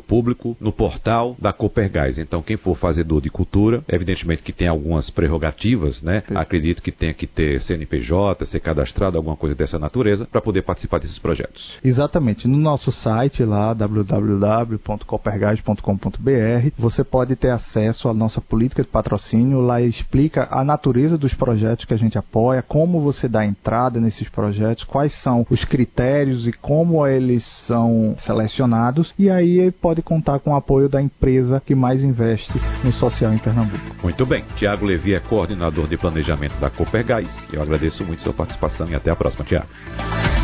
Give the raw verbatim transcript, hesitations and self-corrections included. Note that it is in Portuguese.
público no portal da Copergás. Então, quem for fazedor de cultura, evidentemente que tem algumas prerrogativas, né? Sim. Acredito que tenha que ter C N P J, ser cadastrado, alguma coisa dessa natureza, para poder participar desses projetos. Exatamente. No nosso site lá, w w w ponto copergás ponto com ponto b r, você pode ter acesso à nossa política de patrocínio. Lá explica a natureza dos projetos que a gente apoia, como você dá entrada nesses projetos, quais são os critérios e como eles são selecionados, e aí pode contar com o apoio da empresa que mais investe no social em Pernambuco. Muito bem. Tiago Levi é coordenador de planejamento da Copergás. Eu agradeço muito a sua participação e até a próxima, Tiago.